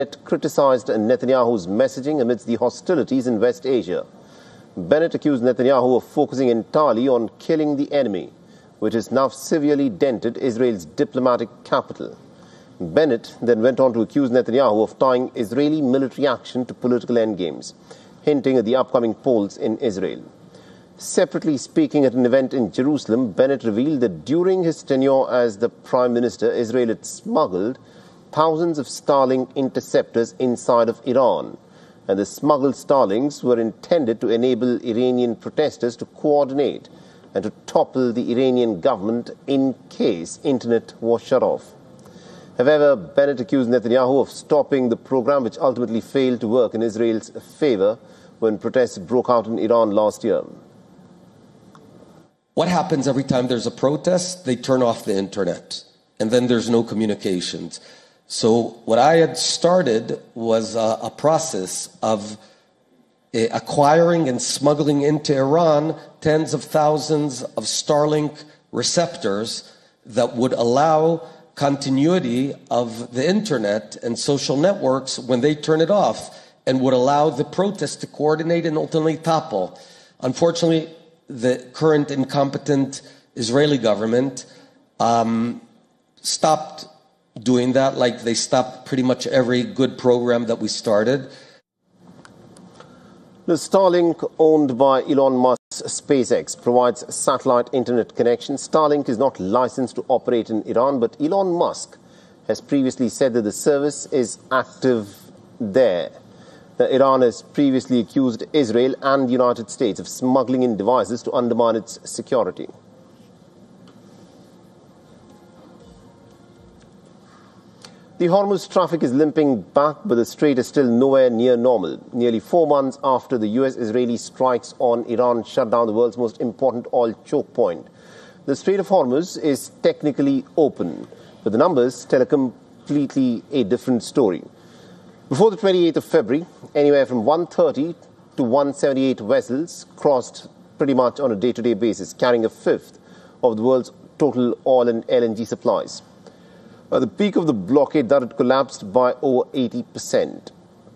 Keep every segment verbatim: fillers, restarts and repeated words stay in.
criticized Netanyahu's messaging amidst the hostilities in West Asia. Bennett accused Netanyahu of focusing entirely on killing the enemy, which has now severely dented Israel's diplomatic capital. Bennett then went on to accuse Netanyahu of tying Israeli military action to political endgames, hinting at the upcoming polls in Israel. Separately speaking at an event in Jerusalem, Bennett revealed that during his tenure as the Prime Minister, Israel had smuggled thousands of Starlink interceptors inside of Iran, and the smuggled Starlinks were intended to enable Iranian protesters to coordinate and to topple the Iranian government in case internet was shut off. However, Bennett accused Netanyahu of stopping the program, which ultimately failed to work in Israel's favor when protests broke out in Iran last year. What happens every time there's a protest? They turn off the internet, and then there's no communications. So what I had started was a, a process of uh, acquiring and smuggling into Iran tens of thousands of Starlink receptors that would allow continuity of the internet and social networks when they turn it off, and would allow the protests to coordinate and ultimately topple. Unfortunately, the current incompetent Israeli government um, stopped doing that, like they stopped pretty much every good program that we started. The Starlink, owned by Elon Musk's SpaceX, provides satellite internet connection. Starlink is not licensed to operate in Iran, but Elon Musk has previously said that the service is active there. Iran has previously accused Israel and the United States of smuggling in devices to undermine its security. The Hormuz traffic is limping back, but the strait is still nowhere near normal. Nearly four months after the U S-Israeli strikes on Iran shut down the world's most important oil choke point, the Strait of Hormuz is technically open, but the numbers tell a completely a different story. Before the twenty-eighth of February, anywhere from one hundred thirty to one hundred seventy-eight vessels crossed pretty much on a day-to-day basis, carrying a fifth of the world's total oil and L N G supplies. At the peak of the blockade, that had collapsed by over eighty percent.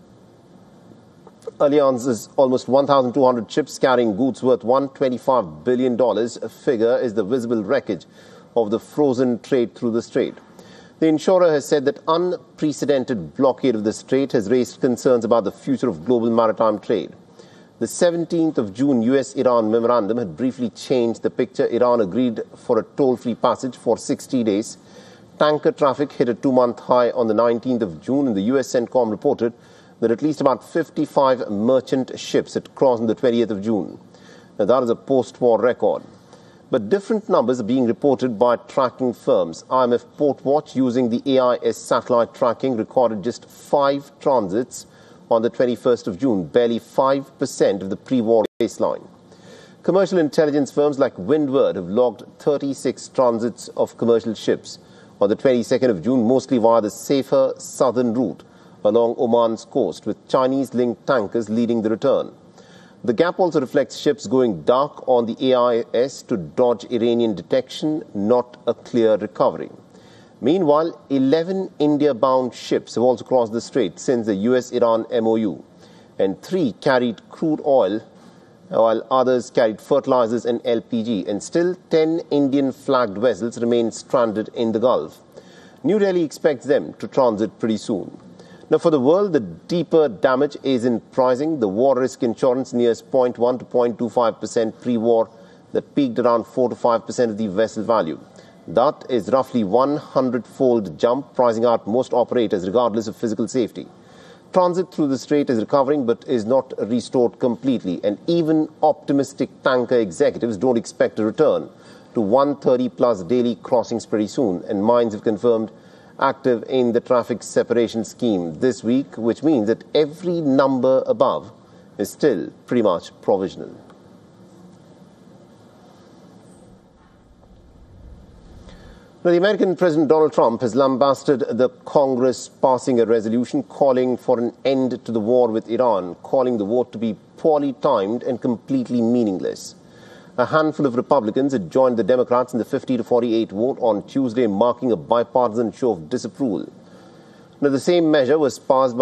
Allianz's almost one thousand two hundred ships carrying goods worth one hundred twenty-five billion dollars, a figure is the visible wreckage of the frozen trade through the strait. The insurer has said that unprecedented blockade of the strait has raised concerns about the future of global maritime trade. The seventeenth of June U S-Iran memorandum had briefly changed the picture. Iran agreed for a toll-free passage for sixty days. Tanker traffic hit a two-month high on the nineteenth of June, and the U S CENTCOM reported that at least about fifty-five merchant ships had crossed on the twentieth of June. Now, that is a post-war record. But different numbers are being reported by tracking firms. I M F Portwatch, using the A I S satellite tracking, recorded just five transits on the twenty-first of June, barely five percent of the pre-war baseline. Commercial intelligence firms like Windward have logged thirty-six transits of commercial ships on the twenty-second of June, mostly via the safer southern route along Oman's coast, with Chinese-linked tankers leading the return. The gap also reflects ships going dark on the A I S to dodge Iranian detection, not a clear recovery. Meanwhile, eleven India-bound ships have also crossed the strait since the U S-Iran M O U, and three carried crude oil, while others carried fertilizers and L P G, and still ten Indian-flagged vessels remain stranded in the Gulf. New Delhi expects them to transit pretty soon. Now, for the world, the deeper damage is in pricing. The war risk insurance nears zero point one to zero point two five percent pre-war, that peaked around four to five percent of the vessel value. That is roughly one hundred-fold jump, pricing out most operators regardless of physical safety. Transit through the strait is recovering but is not restored completely, and even optimistic tanker executives don't expect a return to one hundred thirty plus daily crossings pretty soon, and mines have confirmed active in the traffic separation scheme this week, which means that every number above is still pretty much provisional. Now, the American President Donald Trump has lambasted the Congress passing a resolution calling for an end to the war with Iran, calling the vote to be poorly timed and completely meaningless. A handful of Republicans had joined the Democrats in the fifty to forty-eight vote on Tuesday, marking a bipartisan show of disapproval. Now, the same measure was passed by